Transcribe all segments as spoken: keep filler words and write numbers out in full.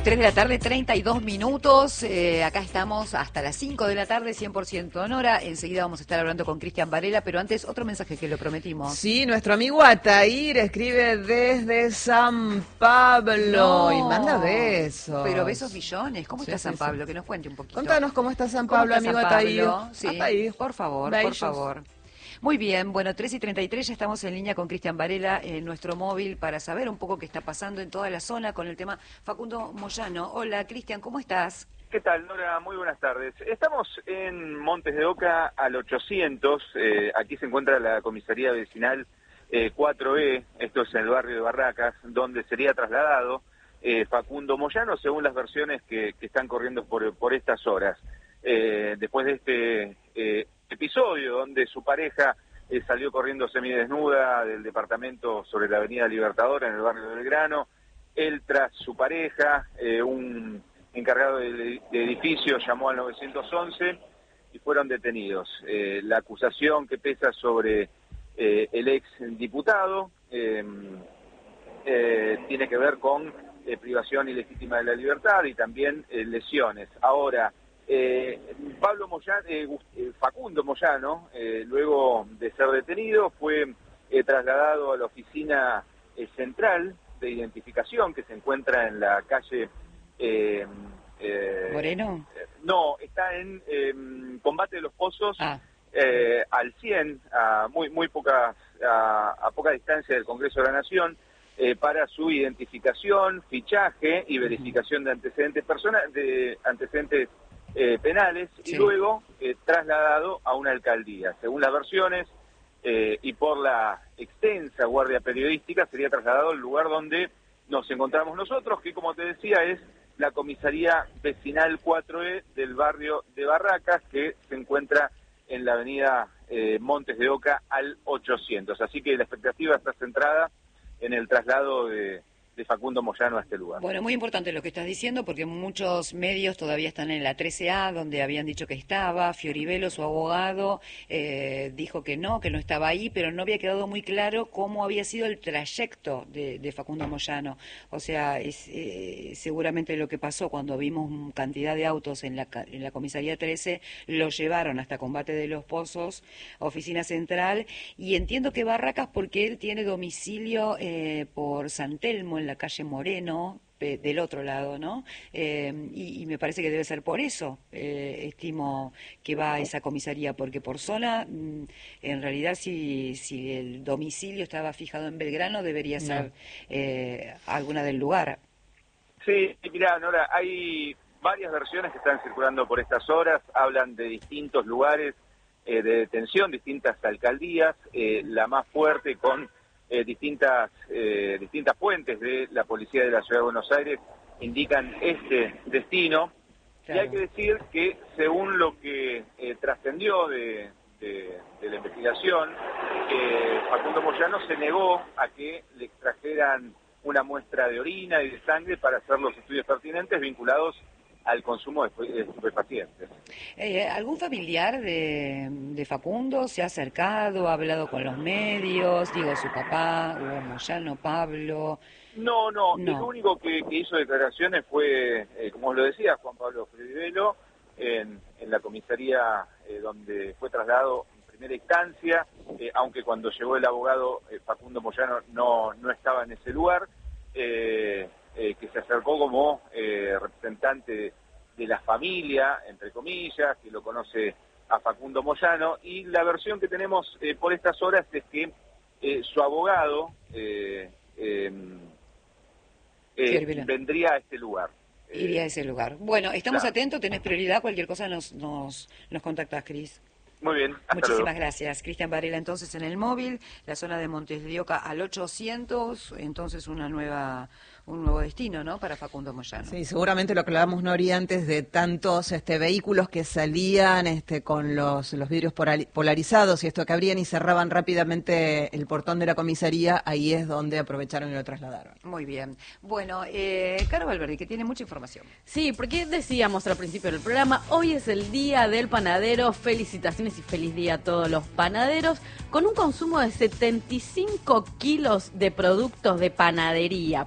tres de la tarde, treinta y dos minutos. Eh, acá estamos hasta las cinco de la tarde, cien por ciento en hora. Enseguida vamos a estar hablando con Cristian Varela, pero antes otro mensaje que lo prometimos. Sí, nuestro amigo Atair escribe desde San Pablo No, y manda besos. Pero besos millones. ¿Cómo Sí, está sí, San sí. Pablo? Que nos cuente un poquito. Contanos cómo está San ¿Cómo Pablo, está amigo San Atair. Pablo? Sí, Atair. por favor, Bellos. por favor. Muy bien, bueno, tres y treinta y tres ya estamos en línea con Cristian Varela en nuestro móvil para saber un poco qué está pasando en toda la zona con el tema Facundo Moyano. Hola, Cristian, ¿cómo estás? ¿Qué tal, Nora? Muy buenas tardes. Estamos en Montes de Oca al ochocientos, eh, aquí se encuentra la comisaría vecinal eh, cuatro E, esto es en el barrio de Barracas, donde sería trasladado eh, Facundo Moyano, según las versiones que, que están corriendo por, por estas horas. Eh, después de este eh, episodio donde su pareja eh, salió corriendo semidesnuda del departamento sobre la avenida Libertador en el barrio de Belgrano, él tras su pareja, eh, un encargado de, de edificio llamó al nueve once y fueron detenidos. Eh, la acusación que pesa sobre eh, el ex diputado eh, eh, tiene que ver con eh, privación ilegítima de la libertad y también eh, lesiones. Ahora, eh, Pablo Moyano, eh, Facundo Moyano, eh, luego de ser detenido, fue eh, trasladado a la oficina eh, central de identificación que se encuentra en la calle eh, eh, ¿Moreno? Eh, no, está en eh, Combate de los Pozos, Ah. eh, al cien, a muy muy pocas a, a poca distancia del Congreso de la Nación, eh, para su identificación, fichaje y verificación de antecedentes personas, de antecedentes eh, penales, Sí. y luego eh, trasladado a una alcaldía. Según las versiones eh, y por la extensa guardia periodística, sería trasladado al lugar donde nos encontramos nosotros, que como te decía es la comisaría vecinal cuatro E del barrio de Barracas, que se encuentra en la avenida eh, Montes de Oca al ochocientos. Así que la expectativa está centrada en el traslado de, de Facundo Moyano a este lugar. Bueno, muy importante lo que estás diciendo porque muchos medios todavía están en la trece A, donde habían dicho que estaba. Fioribelo, su abogado, eh, dijo que no, que no estaba ahí, pero no había quedado muy claro cómo había sido el trayecto de, de Facundo Moyano. O sea, es eh, seguramente lo que pasó cuando vimos cantidad de autos en la, en la comisaría trece, lo llevaron hasta Combate de los Pozos, oficina central, y entiendo que Barracas porque él tiene domicilio eh, por San Telmo, en la calle Moreno, eh, del otro lado, ¿no? Eh, y, y me parece que debe ser por eso, eh, estimo que va a esa comisaría, porque por zona, mm, en realidad, si, si el domicilio estaba fijado en Belgrano, debería No. ser eh, alguna del lugar. Sí, mirá, Nora, hay varias versiones que están circulando por estas horas, hablan de distintos lugares eh, de detención, distintas alcaldías, eh, la más fuerte con eh, distintas eh, distintas fuentes de la policía de la Ciudad de Buenos Aires indican este destino. Claro. Y hay que decir que según lo que eh, trascendió de, de, de la investigación, eh, Facundo Moyano se negó a que le extrajeran una muestra de orina y de sangre para hacer los estudios pertinentes vinculados al consumo de estupefacientes. Eh, ¿Algún familiar de, de Facundo se ha acercado, ha hablado con los medios? Digo, su papá, Hugo Moyano, Pablo. No, no, No. el único que, que hizo declaraciones fue, eh, como lo decía, Juan Pablo Fioribelo, en, en la comisaría eh, donde fue trasladado en primera instancia, eh, aunque cuando llegó el abogado eh, Facundo Moyano no, no estaba en ese lugar, eh, eh, que se acercó como eh, representante de, de la familia, entre comillas, que lo conoce a Facundo Moyano, y la versión que tenemos eh, por estas horas es que eh, su abogado eh, eh, eh, Fioribelo. vendría a este lugar. Iría a ese lugar. Bueno, estamos claro. atentos, tenés prioridad, cualquier cosa nos, nos, nos contactás, Cris. Muy bien, hasta Muchísimas luego. gracias. Cristian Varela entonces en el móvil, la zona de Montes de Oca al ochocientos, entonces una nueva un nuevo destino, ¿no?, para Facundo Moyano. Sí, seguramente lo que hablábamos, Nori, antes de tantos este, vehículos que salían este, con los, los vidrios polarizados y esto que abrían y cerraban rápidamente el portón de la comisaría, ahí es donde aprovecharon y lo trasladaron. Muy bien. Bueno, eh, Caro Valverde, que tiene mucha información. Sí, porque decíamos al principio del programa, hoy es el Día del Panadero. Felicitaciones y feliz día a todos los panaderos. Con un consumo de setenta y cinco kilos de productos de panadería por persona,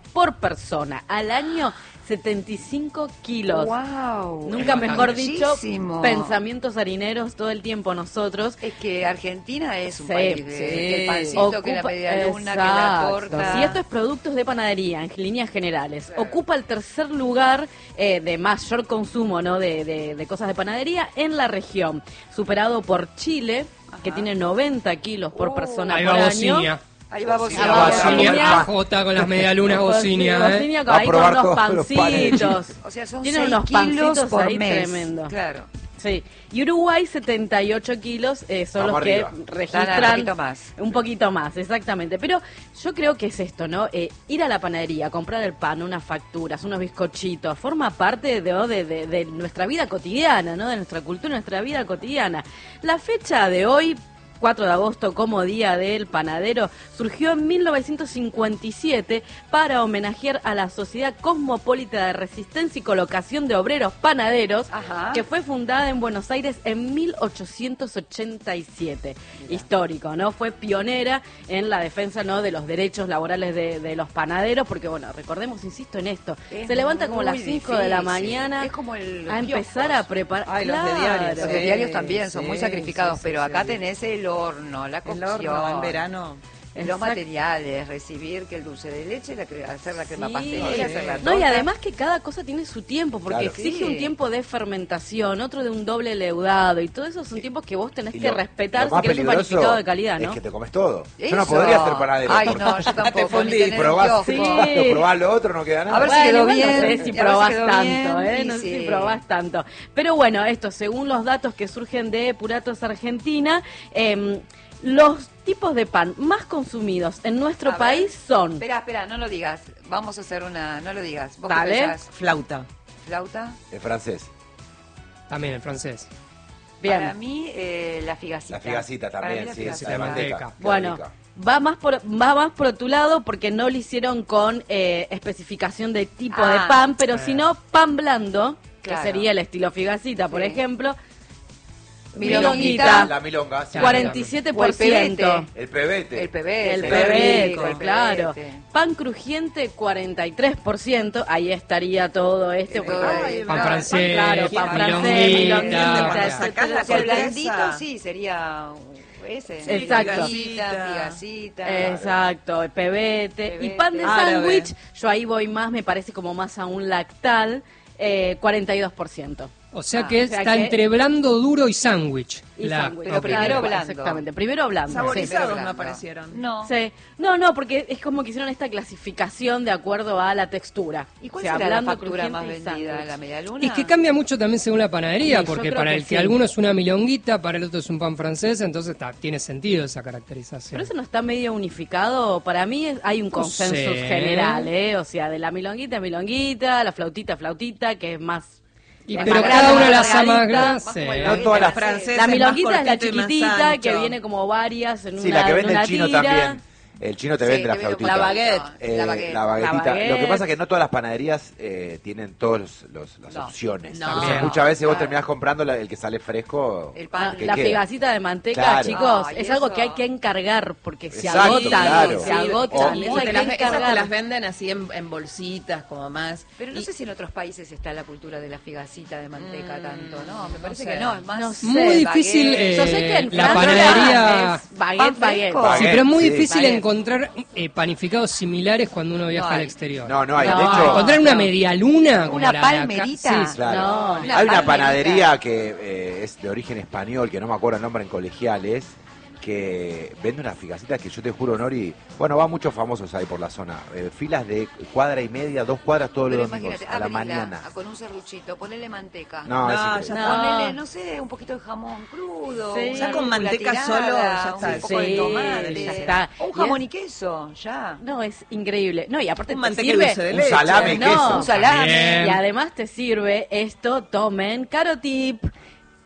persona. Al año, setenta y cinco kilos. Wow, Nunca es mejor dicho, muchísimo. pensamientos harineros todo el tiempo nosotros. Es que Argentina es un Sí, país de, sí. que el pancito, que la Ocupa- media luna, que la Exacto. torta. Si esto es productos de panadería, en líneas generales, Claro. ocupa el tercer lugar eh, de mayor consumo, ¿no? de, de, de cosas de panadería en la región, superado por Chile, que Ajá. tiene noventa kilos por Oh. persona Ahí por va año. Bocinia. Ahí va vos. Ahí La va Bocinia, Bocinia. la Jota con las medialunas Bocinia, ¿eh? Bocinia Va a ahí con probar unos todos los panes. pancitos. O sea, son Tiene seis unos kilos pancitos por ahí mes. tremendo. Claro. Sí, y Uruguay setenta y ocho kilos eh, son Vamos los que arriba. registran Están un poquito más. un poquito más, exactamente. Pero yo creo que es esto, ¿no? Eh, ir a la panadería, comprar el pan, unas facturas, unos bizcochitos, forma parte de, de, de, de nuestra vida cotidiana, ¿no? De nuestra cultura, nuestra vida cotidiana. La fecha de hoy, cuatro de agosto, como Día del Panadero, surgió en mil novecientos cincuenta y siete para homenajear a la Sociedad Cosmopolita de Resistencia y Colocación de Obreros Panaderos, Ajá. que fue fundada en Buenos Aires en mil ochocientos ochenta y siete. Histórico, ¿no? Fue pionera en la defensa, ¿no?, de los derechos laborales de, de los panaderos, porque, bueno, recordemos, insisto en esto, Es se levanta como a las muy cinco de la difícil. mañana Es como el- a los empezar kioscos. a preparar. Ay, los de Claro. diarios. Los de Sí, diarios también son muy sí, sacrificados, sí, pero sí, acá sí. tenés el horno, la El cocción, horno en verano. los Exacto. materiales, recibir que el dulce de leche, la cre- hacer la crema Sí. pastelera, hacer la No, y torta. además que cada cosa tiene su tiempo, porque Claro. exige Sí. un tiempo de fermentación, otro de un doble leudado, y todo eso son tiempos que vos tenés Y que lo- respetar lo si más querés un peligroso panificado de calidad, ¿no? Es que te comes todo. Yo no Eso. podría ser panadero. Ay, porque no, yo tampoco. fundí. ni tener un probás, kiosco. Sí. probás lo otro, no queda nada. A ver si Bueno, quedó igual bien, no sé si y a ver si probás quedó tanto, bien, ¿eh? y No sé sí. si probás tanto. Pero bueno, esto, según los datos que surgen de Puratos Argentina, eh, los tipos de pan más consumidos en nuestro A ver. país son... Espera, espera, no lo digas. Vamos a hacer una... No lo digas. ¿Vos qué Dale. pensás? Flauta. ¿Flauta? En francés. También en francés. Bien. Para mí, eh, la figacita. La figacita Para también, mí la sí, figacita. de manteca. manteca. Qué Bueno, rica. va más por va más por otro lado porque no lo hicieron con eh, especificación de tipo Ah. de pan, pero Ah. sino pan blando, que Claro. sería el estilo figacita, por Sí. ejemplo. Milonguita. Milonguita, La milonga, sí. cuarenta y siete por ciento. O el El pebete. El pebete. El qué pebete, rico, el claro. pebete. Pan crujiente, cuarenta y tres por ciento. Ahí estaría todo este. Todo ahí. Pan Pan francés, claro, pan francés, milonguita, milonguita, para etcétera, sacar la O sea, el etcétera. blandito corteza. sí sería ese. Exacto. Figacita, figacita. Exacto, el pebete. Pebete. Y pan de Árabe. sándwich, yo ahí voy más, me parece como más a un lactal, eh, cuarenta y dos por ciento. O sea Ah, que o sea está que- entre blando duro y sándwich. Y La- sándwich. Pero ok. primero Claro, blando. Exactamente, primero blando. Saborizados Pero no blando. aparecieron. No. Sí. No, no, porque es como que hicieron esta clasificación de acuerdo a la textura. ¿Y cuál O sea, será la blando, factura crujiente más y vendida? sándwich. ¿La media luna? Y que cambia mucho también según la panadería, Sí, yo porque creo para que el que sí. alguno es una milonguita, para el otro es un pan francés, entonces está, tiene sentido esa caracterización. Pero eso no está medio unificado. Para mí es- hay un consenso sé. general, ¿eh? O sea, de la milonguita, milonguita, la flautita, flautita, que es más... Y es pero más cada grande, una más la hace más margarita. grande. Más como el Sí. No baguette todas las francés. francesas La más milonguita es la cortito y más chiquitita, ancho. que viene como varias en Sí, una, la que en vende una el chino tira. también. El chino te Sí, vende la que viene con flautita. La baguette. Eh, La baguette. la baguetita. La baguette. Lo que pasa es que no todas las panaderías eh, tienen todas los, los- las No. opciones. No. Entonces, Bien. muchas veces vos Claro. terminás comprando la- el que sale fresco. El Ah, pan. que la queda. figacita de manteca, Claro. chicos, Ay, es algo eso. que hay que encargar porque se Exacto, agotan, claro. se Sí, agotan, o- eso O hay te que las, esas te encargar. las venden así en, en bolsitas, como más. Pero no Y- sé si en otros países está la cultura de la figacita de manteca Mm, tanto, ¿no? Me no parece sé. que no, es más... No sé. Muy difícil, baguette. eh, Yo sé que en la Francia panadería- es baguette, Pan baguette. fresco. Sí, pero es muy Sí. difícil Baguette. encontrar eh, panificados similares cuando uno viaja No al hay. exterior. No, no hay. No, de hecho, Encontrar una no. media luna como Una la de acá- palmerita. sí, claro. No. Una Hay una palmerita. panadería que eh, es de origen español, que no me acuerdo el nombre en colegiales, que vende unas figacitas que yo te juro, Nori, bueno, va muchos famosos ahí por la zona. Eh, filas de cuadra y media, dos cuadras todos Pero los domingos, imagínate, a la abrila mañana. con un serruchito, ponele manteca. No, No, es ya increíble. No. Ponele, no sé, un poquito de jamón crudo. Sí. una Ya con rúcula manteca tirada, solo, ya está. Un poco de Sí, tomate. ya está. O un Y jamón es- y queso, ya. No, es increíble. No, y aparte Un te manteca y sirve... dulce de Un leche. salame y No, queso. Un salame. También. Y además te sirve esto, tomen, carotip,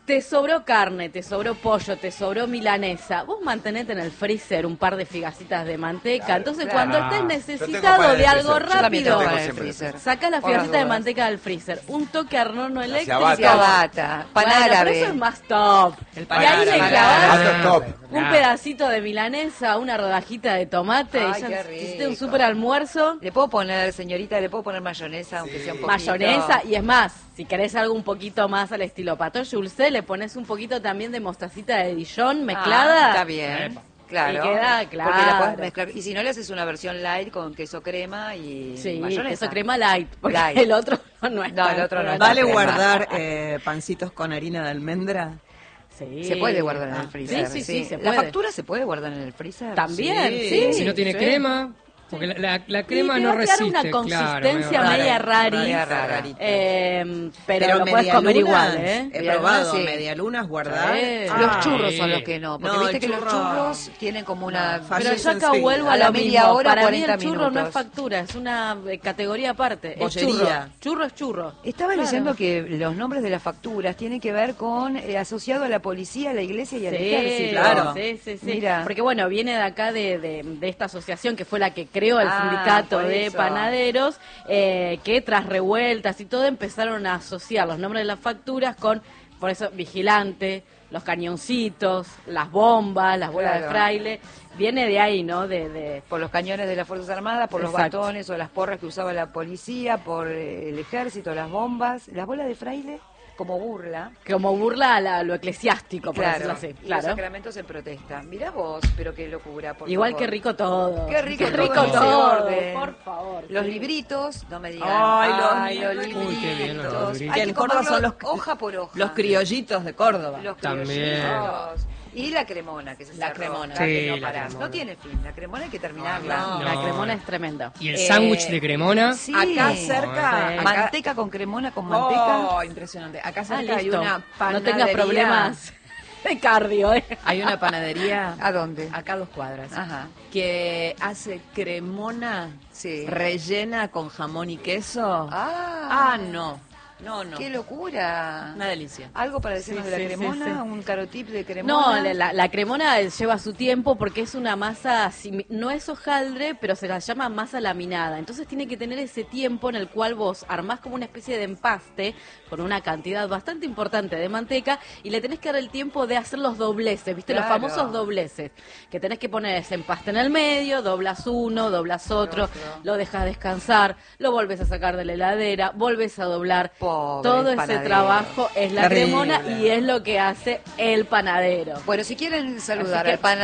Te sobró carne, te sobró pollo, te sobró milanesa. Vos mantenete en el freezer un par de figacitas de manteca. Claro, Entonces, claro. cuando Ah, estés yo necesitado tengo pan en de el algo freezer. Yo también rápido, tengo pan en el siempre. freezer. saca la Por las figacita de dudas. manteca del freezer. Un toque al horno eléctrico. ciabatta. Ciabatta, pan Bueno, pero árabe. eso es más top. El Y pan ahí árabe. le Pan clavás árabe. Ah, top. un Ah. pedacito de milanesa, una rodajita de tomate. Ay, y ya qué hiciste un rico. super almuerzo. Le puedo poner, señorita, le puedo poner mayonesa, aunque sea un poquito. Mayonesa, y es más, si querés algo un poquito más al estilo Pato Julce, le pones un poquito también de mostacita de Dijon mezclada. Ah, está bien. Epa. Claro. Y queda Porque la podés claro. mezclar. Y si no, le haces una versión light con queso crema y Sí, mayonesa. queso crema light, porque Light. el otro no es No, el tan- otro no es ¿Vale crema. guardar eh, pancitos con harina de almendra? Sí. Se puede guardar en Ah, el freezer. Sí, sí, sí, se ¿La puede. factura se puede guardar en el freezer? También, Sí. sí. Si no tiene sí. crema, porque la, la- la crema Y te no va a quedar resiste. una claro, consistencia medio media rara. rari. Media rara. Eh, pero, Pero lo puedes comer medialunas, igual, ¿eh? He Medialunas, probado sí. medialunas guardar. Sí. Los Ah, churros sí. son los que no. Porque No, viste el que los churro- churros tienen como una. No, Pero Fallece yo acá enseguida. vuelvo a A la lo media mismo. hora, Para mí cuarenta el churro no es minutos. factura, es una eh, categoría aparte. Es churro. Bollería. Churro es churro. Estaba Claro. leyendo que los nombres de las facturas tienen que ver con eh, asociado a la policía, a la iglesia y al Sí, ejército. claro. sí, sí, sí. Mira. Porque bueno, viene de acá de, de, de esta asociación que fue la que creó el Ah, sindicato por de eso. panaderos, eh, que tras revueltas y todo empezaron a asociar los nombres de las facturas con, por eso, vigilante, los cañoncitos, las bombas, las bolas de Claro. fraile. Viene de ahí, ¿no? De, de Por los cañones de las Fuerzas Armadas, por los Exacto. batones o las porras que usaba la policía, por eh, el ejército, las bombas, las bolas de fraile como burla. como burla a la- lo eclesiástico, por Claro, decirlo así. y los Claro. sacramentos en protesta. Mirá vos, pero qué locura, por Igual favor. que rico todo. Qué rico, Qué todo rico en ese todo, orden. por favor. Los sí. libritos, no me digan. Ay, los los libritos. Uy, qué bien, los libritos. libritos. Hay Que que en Córdoba comerlo son los hoja por hoja. Los criollitos de Córdoba. Los También. criollitos. Y la cremona, que es La esa cremona. rosca que Sí, no la parás. cremona. No tiene fin, la cremona hay que terminarla. No. La No. cremona es tremenda. Y el Eh, sándwich de cremona. Sí. Acá cerca, Sí. acá- Manteca con cremona con manteca. Oh, impresionante. Acá Ah, cerca hay listo. una No panadería. tengas problemas de cardio, ¿eh? Hay una panadería ¿A dónde? acá a dos cuadras Ajá. que hace cremona Sí. rellena con jamón y queso. Ah, Ah, no. No, no. ¡Qué locura! Una delicia. ¿Algo para decirnos Sí, de la sí, sí, cremona? sí. ¿Un carotip de No, cremona? la, la cremona lleva su tiempo porque es una masa, simi- no es hojaldre, pero se la llama masa laminada. Entonces tiene que tener ese tiempo en el cual vos armás como una especie de empaste con una cantidad bastante importante de manteca y le tenés que dar el tiempo de hacer los dobleces, ¿viste? Los Claro. famosos dobleces, que tenés que poner ese empaste en el medio, doblas uno, doblas otro, Otro. lo dejas descansar, lo volvés a sacar de la heladera, volvés a doblar. Pobre Todo ese panadero. trabajo es la Terrible. cremona y es lo que hace el panadero. Bueno, si quieren Así saludar que- al pan